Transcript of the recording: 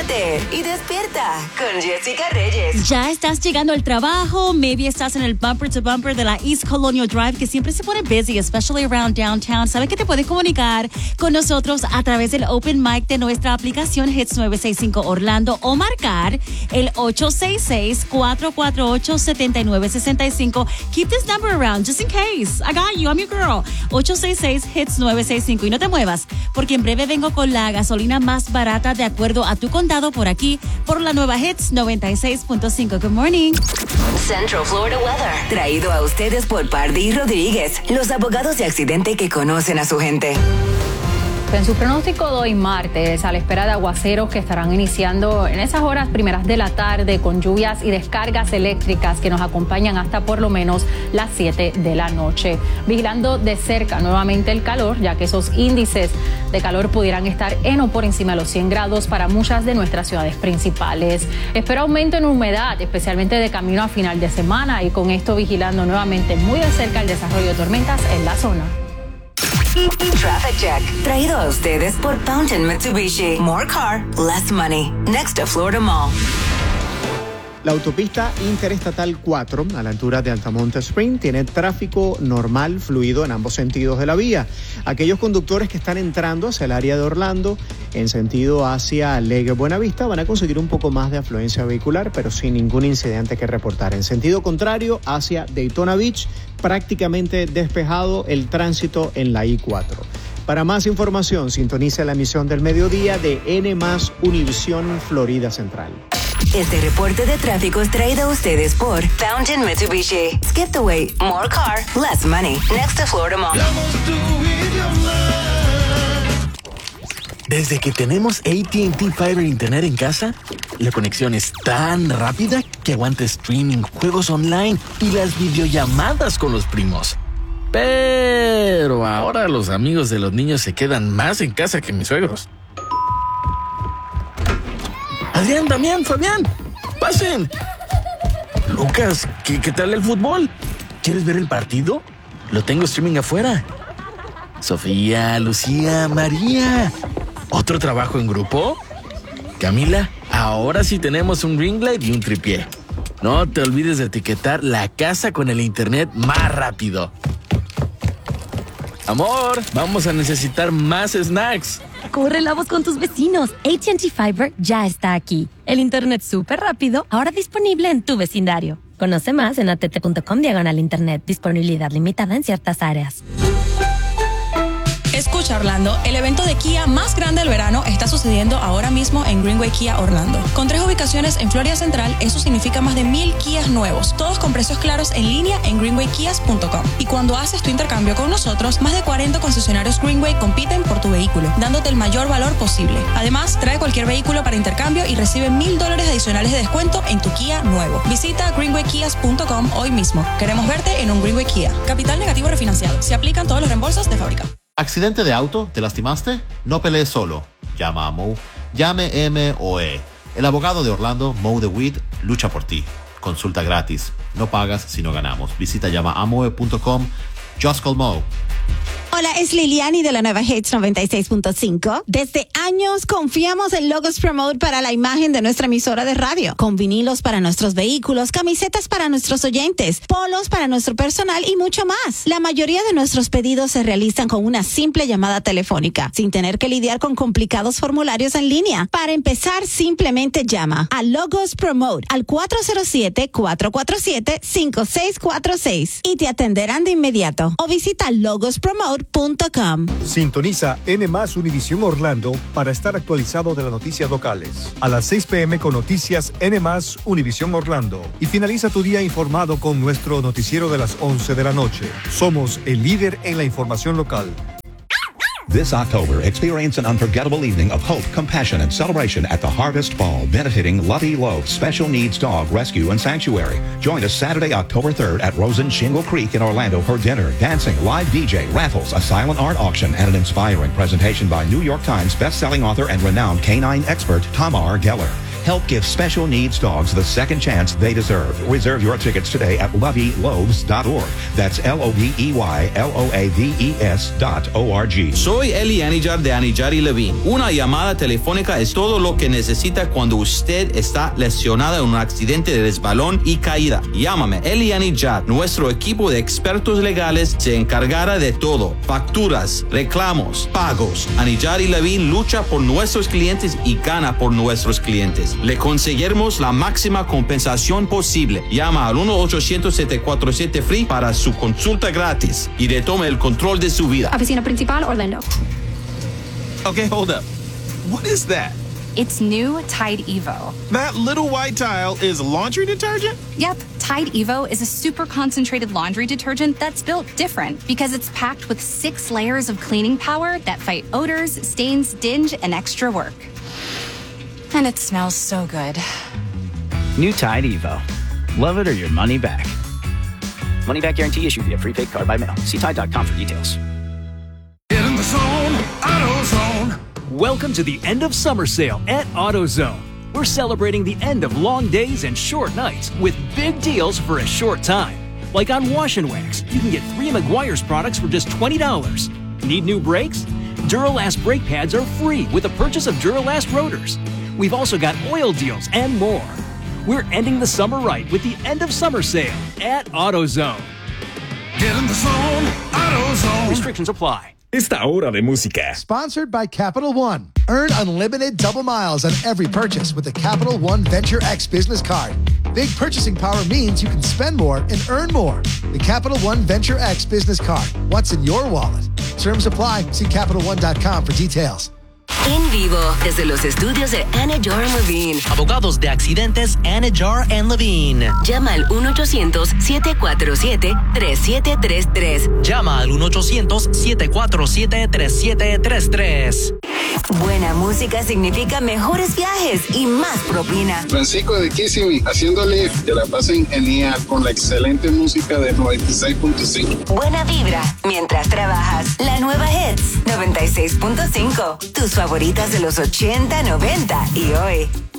Conéctate y despierta con Jessica Reyes. Ya estás llegando al trabajo, maybe estás en el bumper to bumper de la East Colonial Drive, que siempre se pone busy, especially around downtown. ¿Sabes que te puedes comunicar con nosotros a través del open mic de nuestra aplicación Hits 965 Orlando o marcar el 866-448-7965? Keep this number around just in case. I got you, I'm your girl. 866 Hits 965 y no te muevas, porque en breve vengo con la gasolina más barata de acuerdo a tu condado por aquí, por la nueva Hits 96.5. Good morning. Central Florida Weather. Traído a ustedes por Pardí Rodríguez, los abogados de accidente que conocen a su gente. En su pronóstico de hoy martes, a la espera de aguaceros que estarán iniciando en esas horas primeras de la tarde, con lluvias y descargas eléctricas que nos acompañan hasta por lo menos las 7 de la noche. Vigilando de cerca nuevamente el calor, ya que esos índices de calor pudieran estar en o por encima de los 100 grados para muchas de nuestras ciudades principales. Espera aumento en humedad, especialmente de camino a final de semana, y con esto vigilando nuevamente muy de cerca el desarrollo de tormentas en la zona. Traffic Check, traído a ustedes por Fountain Mitsubishi. More car, less money. Next to Florida Mall. La autopista interestatal 4, a la altura de Altamonte Spring, tiene tráfico normal, fluido en ambos sentidos de la vía. Aquellos conductores que están entrando hacia el área de Orlando, en sentido hacia Lake Buenavista, van a conseguir un poco más de afluencia vehicular, pero sin ningún incidente que reportar. En sentido contrario, hacia Daytona Beach, prácticamente despejado el tránsito en la I-4. Para más información, sintoniza la emisión del mediodía de N+ Univisión Florida Central. Este reporte de tráfico es traído a ustedes por Fountain Mitsubishi. Skip the wait. More car, less money. Next to Florida Mall. Desde que tenemos AT&T Fiber Internet en casa, la conexión es tan rápida que aguanta streaming, juegos online y las videollamadas con los primos. Pero ahora los amigos de los niños se quedan más en casa que mis suegros. Adrián, Damián, Fabián, pasen. Lucas, ¿qué tal el fútbol? ¿Quieres ver el partido? Lo tengo streaming afuera. Sofía, Lucía, María. ¿Otro trabajo en grupo? Camila, ahora sí tenemos un ring light y un tripié. No te olvides de etiquetar la casa con el internet más rápido. Amor, vamos a necesitar más snacks. Corre la voz con tus vecinos. AT&T Fiber ya está aquí. El internet súper rápido, ahora disponible en tu vecindario. Conoce más en att.com/internet. Disponibilidad limitada en ciertas áreas. Escucha, Orlando, el evento de Kia más grande del verano está sucediendo ahora mismo en Greenway Kia Orlando. Con 3 ubicaciones en Florida Central, eso significa más de 1,000 Kias nuevos, todos con precios claros en línea en greenwaykias.com. Y cuando haces tu intercambio con nosotros, más de 40 concesionarios Greenway compiten por tu vehículo, dándote el mayor valor posible. Además, trae cualquier vehículo para intercambio y recibe $1,000 adicionales de descuento en tu Kia nuevo. Visita greenwaykias.com hoy mismo. Queremos verte en un Greenway Kia. Capital negativo refinanciado. Se aplican todos los reembolsos de fábrica. ¿Accidente de auto? ¿Te lastimaste? No pelees solo. Llama a Mo. Llame MOE. El abogado de Orlando, Mo DeWitt, lucha por ti. Consulta gratis. No pagas si no ganamos. Visita llamamoe.com. Just call Mo. Hola, es Liliani de la nueva Hits 96.5. Desde años confiamos en Logos Promote para la imagen de nuestra emisora de radio. Con vinilos para nuestros vehículos, camisetas para nuestros oyentes, polos para nuestro personal y mucho más. La mayoría de nuestros pedidos se realizan con una simple llamada telefónica, sin tener que lidiar con complicados formularios en línea. Para empezar, simplemente llama a Logos Promote al 407-447-5646 y te atenderán de inmediato. O visita logospromote.com. Sintoniza N+ Univisión Orlando para estar actualizado de las noticias locales. A las 6 p.m. con noticias N+ Univisión Orlando. Y finaliza tu día informado con nuestro noticiero de las 11 de la noche. Somos el líder en la información local. This October, experience an unforgettable evening of hope, compassion, and celebration at the Harvest Ball, benefiting Lovey Love Special Needs Dog Rescue and Sanctuary. Join us Saturday, October 3rd at Rosen Shingle Creek in Orlando for dinner, dancing, live DJ, raffles, a silent art auction, and an inspiring presentation by New York Times best-selling author and renowned canine expert Tamar Geller. Help give special needs dogs the second chance they deserve. Reserve your tickets today at loveyloaves.org. That's LOVEYLOAVES.org. Soy Eli Anijar de Anijar y Levine. Una llamada telefónica es todo lo que necesita cuando usted está lesionado en un accidente de resbalón y caída. Llámame, Eli Anijar. Nuestro equipo de expertos legales se encargará de todo. Facturas, reclamos, pagos. Anijar y Levine lucha por nuestros clientes y gana por nuestros clientes. Le conseguiremos la máxima compensación posible. Llama al 1-800-747-FREE para su consulta gratis y retome el control de su vida. Oficina Principal, Orlando. Okay, hold up. What is that? It's new Tide Evo. That little white tile is laundry detergent? Yep, Tide Evo is a super concentrated laundry detergent that's built different because it's packed with 6 layers of cleaning power that fight odors, stains, dinge, and extra work. And it smells so good. New Tide Evo. Love it or your money back. Money back guarantee issued via prepaid card by mail. See Tide.com for details. Get in the zone, AutoZone. Welcome to the end of summer sale at AutoZone. We're celebrating the end of long days and short nights with big deals for a short time. Like on Wash and Wax, you can get 3 Meguiar's products for just $20. Need new brakes? Duralast brake pads are free with the purchase of Duralast rotors. We've also got oil deals and more. We're ending the summer right with the end of summer sale at AutoZone. Get in the zone, AutoZone. Restrictions apply. Esta hora de música. Sponsored by Capital One. Earn unlimited double miles on every purchase with the Capital One Venture X business card. Big purchasing power means you can spend more and earn more. The Capital One Venture X business card. What's in your wallet? Terms apply. See CapitalOne.com for details. En vivo, desde los estudios de Anijar and Levine. Abogados de accidentes Anijar and Levine. Llama al 1-800-747-3733. Llama al 1-800-747-3733. Buena música significa mejores viajes y más propina. Francisco de Kissimmee, haciéndole que la pasen genial con la excelente música de 96.5. Buena vibra mientras trabajas. La nueva Hits 96.5. Tus favoritas de los 80, 90 y hoy.